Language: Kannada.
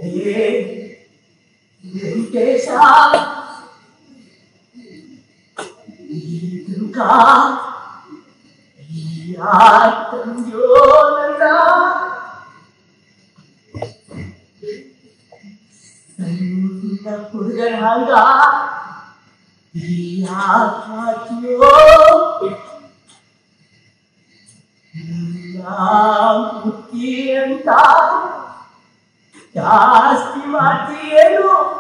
ವೆಂಕಟೇಶ ದುರ್ಗಾ ತಂಜೋ ನನ್ನ ಸಣ್ಣ ಹುಡುಗರ ಹಂಗ ಯಾಕಿಯೋ ಮುಕ್ತಿ ಅಂತ ಜಾಸ್ತಿ ಮಾಡ್ತೀಯೇನು